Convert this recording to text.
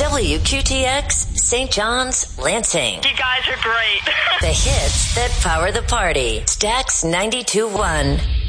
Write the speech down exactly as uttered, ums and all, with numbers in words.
W Q T X, Saint John's, Lansing. You guys are great. The hits that power the party. Stax ninety-two point one.